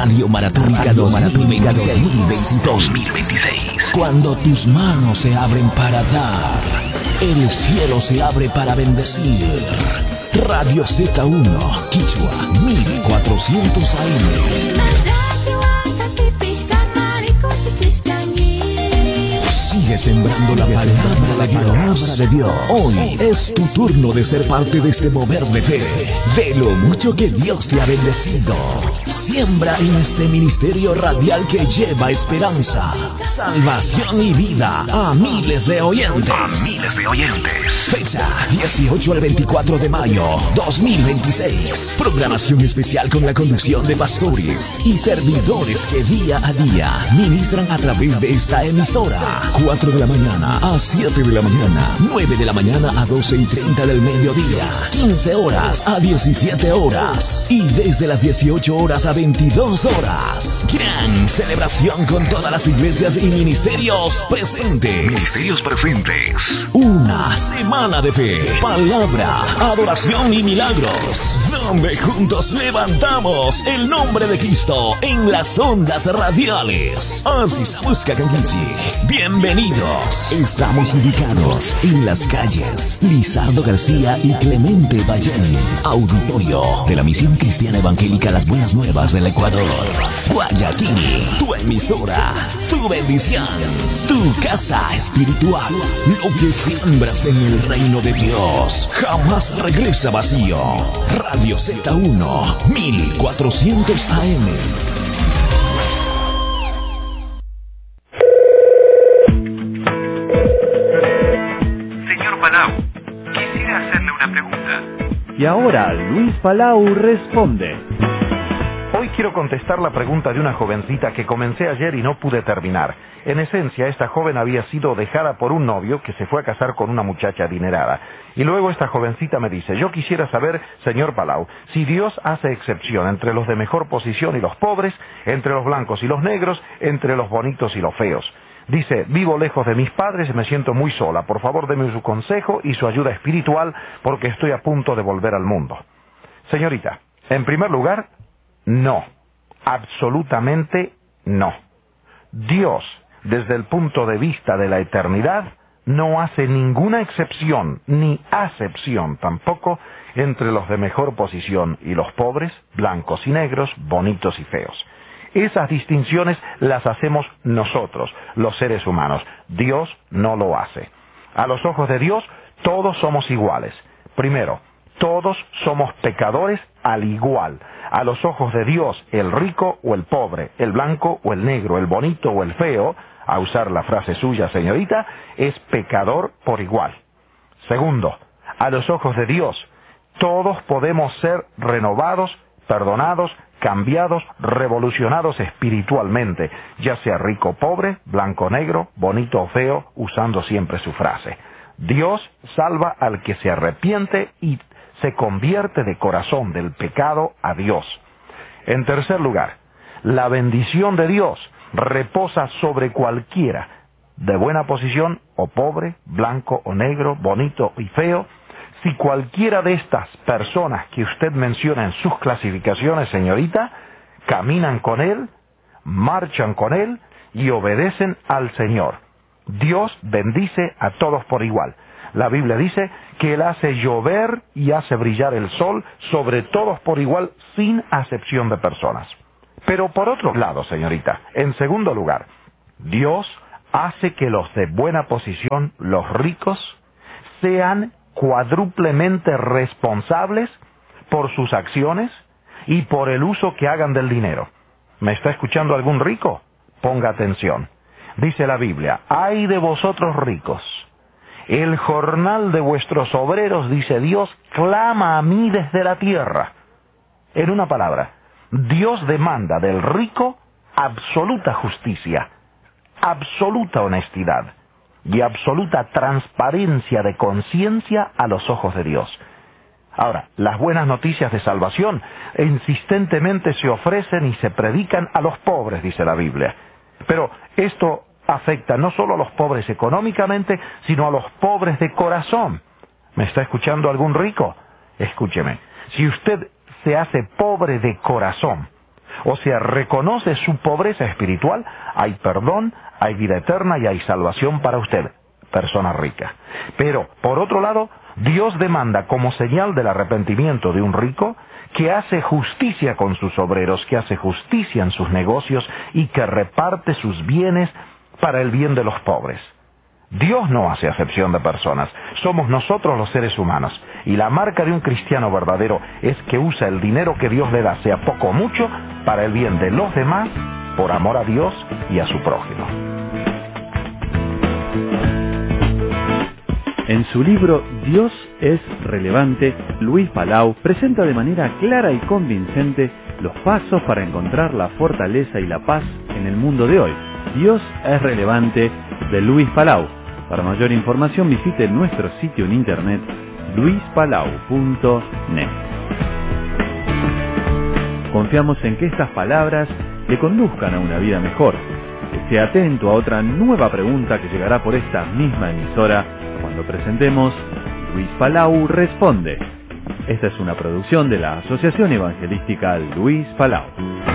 Radio Maratónica 2026. Cuando tus manos se abren para dar, el cielo se abre para bendecir. Radio Z1, Quichua, 1400 AM. Sigue sembrando la palabra de Dios. Hoy es tu turno de ser parte de este mover de fe, de lo mucho que Dios te ha bendecido. Siembra en este ministerio radial que lleva esperanza, salvación y vida a miles de oyentes. Fecha 18 al 24 de mayo 2026. Programación especial con la conducción de pastores y servidores que día a día ministran a través de esta emisora. 4 de la mañana a 7 de la mañana, 9 de la mañana a 12:30 del mediodía, 15 horas a 17 horas y desde las 18 horas a 22 horas. Gran celebración con todas las iglesias y ministerios presentes. Una semana de fe, palabra, adoración y milagros, donde juntos levantamos el nombre de Cristo en las ondas radiales. Asis Busca Canguichi. Bienvenidos. Estamos ubicados en las calles Lizardo García y Clemente Ballén. Auditorio de la Misión Cristiana Evangélica Las Buenas Nuevas del Ecuador. Guayaquil, tu emisora, tu bendición, tu casa espiritual. Lo que siembras en el reino de Dios jamás regresa vacío. Radio Z1, 1400 AM. Y ahora Luis Palau responde. Hoy quiero contestar la pregunta de una jovencita que comencé ayer y no pude terminar. En esencia, esta joven había sido dejada por un novio que se fue a casar con una muchacha adinerada. Y luego esta jovencita me dice, yo quisiera saber, señor Palau, si Dios hace excepción entre los de mejor posición y los pobres, entre los blancos y los negros, entre los bonitos y los feos. Dice, vivo lejos de mis padres y me siento muy sola. Por favor, deme su consejo y su ayuda espiritual porque estoy a punto de volver al mundo. Señorita, en primer lugar, no. Absolutamente no. Dios, desde el punto de vista de la eternidad, no hace ninguna excepción, ni acepción tampoco, entre los de mejor posición y los pobres, blancos y negros, bonitos y feos. Esas distinciones las hacemos nosotros, los seres humanos. Dios no lo hace. A los ojos de Dios, todos somos iguales. Primero, todos somos pecadores al igual. A los ojos de Dios, el rico o el pobre, el blanco o el negro, el bonito o el feo, a usar la frase suya, señorita, es pecador por igual. Segundo, a los ojos de Dios, todos podemos ser renovados, perdonados, cambiados, revolucionados espiritualmente, ya sea rico o pobre, blanco o negro, bonito o feo, usando siempre su frase. Dios salva al que se arrepiente y se convierte de corazón del pecado a Dios. En tercer lugar, la bendición de Dios reposa sobre cualquiera, de buena posición o pobre, blanco o negro, bonito y feo. Si cualquiera de estas personas que usted menciona en sus clasificaciones, señorita, caminan con Él, marchan con Él y obedecen al Señor, Dios bendice a todos por igual. La Biblia dice que Él hace llover y hace brillar el sol sobre todos por igual, sin acepción de personas. Pero por otro lado, señorita, en segundo lugar, Dios hace que los de buena posición, los ricos, sean cuádruplemente responsables por sus acciones y por el uso que hagan del dinero. ¿Me está escuchando algún rico? Ponga atención. Dice la Biblia, ¡ay de vosotros ricos! El jornal de vuestros obreros, dice Dios, clama a mí desde la tierra. En una palabra, Dios demanda del rico absoluta justicia, absoluta honestidad y absoluta transparencia de conciencia a los ojos de Dios. Ahora, las buenas noticias de salvación insistentemente se ofrecen y se predican a los pobres, dice la Biblia. Pero esto afecta no solo a los pobres económicamente, sino a los pobres de corazón. ¿Me está escuchando algún rico? Escúcheme, si usted se hace pobre de corazón, o sea, reconoce su pobreza espiritual, hay perdón, hay vida eterna y hay salvación para usted, persona rica. Pero, por otro lado, Dios demanda como señal del arrepentimiento de un rico que hace justicia con sus obreros, que hace justicia en sus negocios y que reparte sus bienes para el bien de los pobres. Dios no hace acepción de personas, somos nosotros los seres humanos, y la marca de un cristiano verdadero es que usa el dinero que Dios le da, sea poco o mucho, para el bien de los demás, por amor a Dios y a su prójimo. En su libro Dios es relevante, Luis Palau presenta de manera clara y convincente los pasos para encontrar la fortaleza y la paz en el mundo de hoy. Dios es relevante, de Luis Palau. Para mayor información visite nuestro sitio en internet luispalau.net. Confiamos en que estas palabras le conduzcan a una vida mejor. Esté atento a otra nueva pregunta que llegará por esta misma emisora cuando presentemos Luis Palau Responde. Esta es una producción de la Asociación Evangelística Luis Palau.